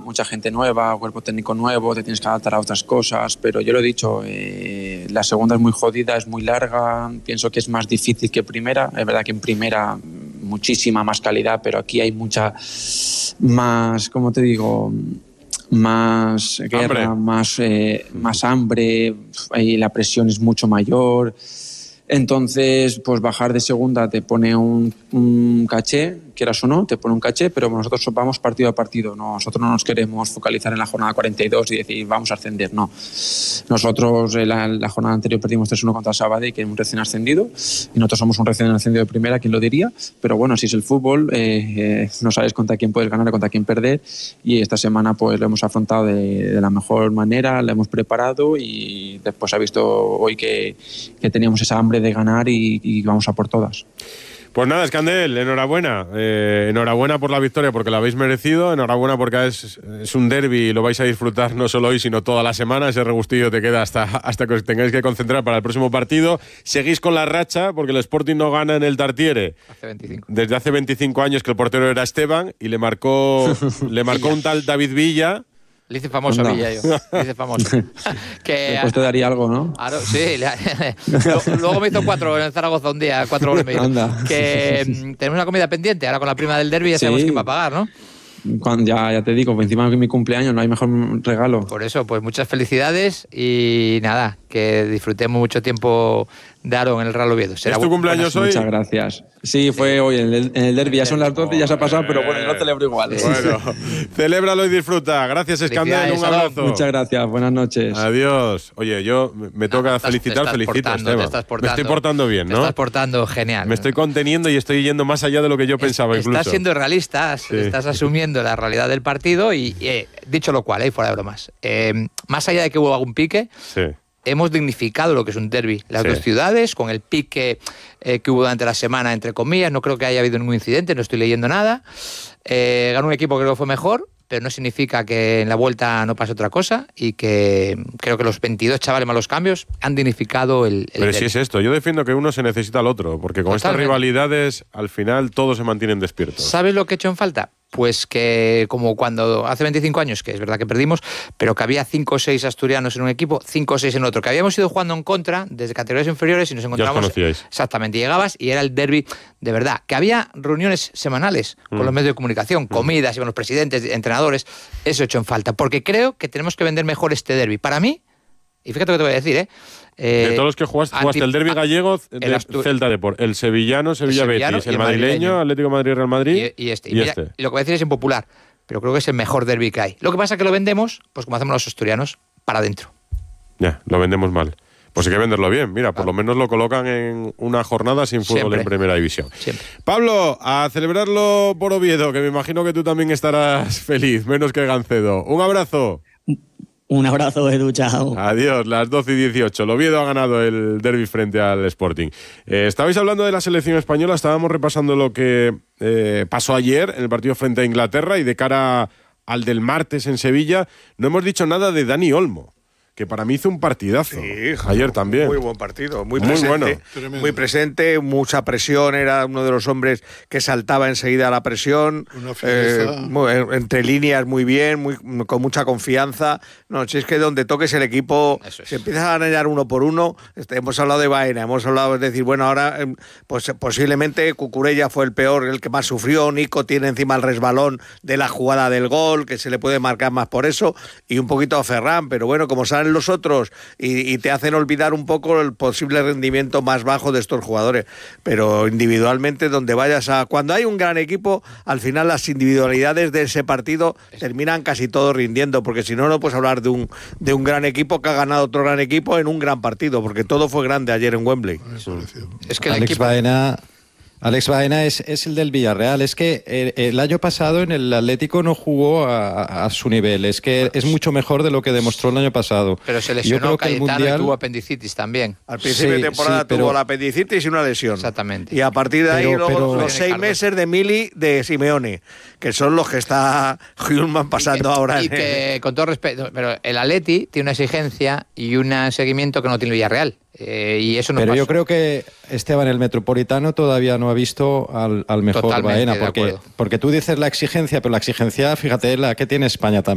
mucha gente nueva, cuerpo técnico nuevo, te tienes que adaptar a otras cosas, pero yo lo he dicho, la segunda es muy jodida, es muy larga, pienso que es más difícil que primera. Es verdad que en primera muchísima más calidad, pero aquí hay mucha más, ¿cómo te digo?, más guerra, más hambre, y la presión es mucho mayor. Entonces, pues bajar de segunda te pone un caché, quieras o no, te pone un caché, pero nosotros vamos partido a partido. Nosotros no nos queremos focalizar en la jornada 42 y decir vamos a ascender, no. Nosotros la jornada anterior perdimos 3-1 contra Sabadell, que es un recién ascendido, y nosotros somos un recién ascendido de primera, ¿quién lo diría? Pero bueno, así es el fútbol, no sabes contra quién puedes ganar y contra quién perder, y esta semana pues lo hemos afrontado de la mejor manera, lo hemos preparado y después ha visto hoy que teníamos esa hambre de ganar y vamos a por todas. Pues nada, Escandel, enhorabuena. Enhorabuena por la victoria, porque la habéis merecido. Enhorabuena porque es un derbi y lo vais a disfrutar no solo hoy, sino toda la semana. Ese regustillo te queda hasta que os tengáis que concentrar para el próximo partido. Seguís con la racha, porque el Sporting no gana en el Tartiere. Desde hace 25 años, que el portero era Esteban, y le marcó un tal David Villa. Le hice famoso a Villa yo. Le hice famoso. Después te daría algo, ¿no? Claro, sí. Luego me hizo 4 en Zaragoza un día, 4 goles me hizo. Que tenemos una comida pendiente. Ahora con la prima del derbi ya sabemos quién va a pagar, ¿no? Ya te digo, encima de mi cumpleaños no hay mejor regalo. Por eso, pues muchas felicidades y nada, que disfrutemos mucho tiempo de Aaron en el Real Oviedo. ¿Es tu cumpleaños hoy? Muchas gracias. Sí, fue hoy en el derbi. Ya son las 12 y ya se ha pasado, pero bueno, yo lo celebro igual. Bueno, celébralo y disfruta. Gracias, Escandel. Un abrazo. Muchas gracias. Buenas noches. Adiós. Oye, yo me toca felicitar. Felicito a Esteban. Me estoy portando bien, ¿no? Te estás portando genial. Me estoy conteniendo y estoy yendo más allá de lo que yo pensaba incluso. Estás siendo realista, estás asumiendo la realidad del partido y dicho lo cual, fuera de bromas, más allá de que hubo algún pique, hemos dignificado lo que es un derbi. Las dos ciudades, con el pique que hubo durante la semana, entre comillas, no creo que haya habido ningún incidente, no estoy leyendo nada. Ganó un equipo que creo que fue mejor, pero no significa que en la vuelta no pase otra cosa, y que creo que los 22 chavales más los cambios han dignificado el Pero derbi. si es esto, yo defiendo que uno se necesita al otro, porque con estas rivalidades al final todos se mantienen despiertos. ¿Sabes lo que he hecho en falta? Pues que como cuando hace 25 años, que es verdad que perdimos, pero que había 5 o 6 asturianos en un equipo, 5 o 6 en otro, que habíamos ido jugando en contra desde categorías inferiores y nos encontramos... Ya os conocíais. Exactamente, y llegabas y era el derbi de verdad. Que había reuniones semanales con los medios de comunicación, comidas, iban los presidentes, entrenadores, eso he hecho en falta, porque creo que tenemos que vender mejor este derbi. Para mí, y fíjate lo que te voy a decir, de todos los que jugaste el derbi gallego, Celta Depor, el sevillano, Sevilla-Betis, el madrileño, Atlético de Madrid, Real Madrid y este. Y lo que voy a decir es impopular, pero creo que es el mejor derbi que hay. Lo que pasa es que lo vendemos, pues como hacemos los asturianos, para adentro. Ya, lo vendemos mal. Pues hay que venderlo bien. Mira, por lo menos lo colocan en una jornada sin fútbol en Primera División. Siempre. Pablo, a celebrarlo por Oviedo, que me imagino que tú también estarás feliz, menos que Gancedo. Un abrazo. Un abrazo, Edu, chao. Adiós, las 12:18. El Oviedo ha ganado el derbi frente al Sporting. Estabais hablando de la selección española, estábamos repasando lo que pasó ayer en el partido frente a Inglaterra, y de cara al del martes en Sevilla, no hemos dicho nada de Dani Olmo, que para mí hizo un partidazo. Sí, ayer también. Muy buen partido, muy presente, bueno. muy presente, mucha presión, era uno de los hombres que saltaba enseguida a la presión, entre líneas muy bien, con mucha confianza. No, si es que donde toques el equipo se empieza a ganar uno por uno. Hemos hablado de Baena, hemos hablado, es decir, bueno, ahora pues posiblemente Cucurella fue el peor, el que más sufrió. Nico tiene encima el resbalón de la jugada del gol, que se le puede marcar más por eso, y un poquito a Ferran, pero bueno, como salen los otros y te hacen olvidar un poco el posible rendimiento más bajo de estos jugadores, pero individualmente cuando hay un gran equipo, al final las individualidades de ese partido terminan casi todos rindiendo, porque si no, no puedes hablar de un gran equipo que ha ganado otro gran equipo en un gran partido, porque todo fue grande ayer en Wembley. Es que Alex Baena es el del Villarreal. Es que el año pasado en el Atlético no jugó a su nivel. Es que es mucho mejor de lo que demostró el año pasado. Pero se lesionó Cayetano y tuvo apendicitis también. Al principio de temporada tuvo la apendicitis y una lesión. Exactamente. Y a partir de ahí los 6 meses de Mili de Simeone, que son los que está Hjulman pasando ahora. Y que, con todo respeto, pero el Atleti tiene una exigencia y un seguimiento que no tiene el Villarreal. Y eso no Pero pasó. yo creo que Esteban, el Metropolitano, todavía no ha visto al mejor Baena, porque tú dices la exigencia, pero la exigencia, fíjate, la que tiene España también.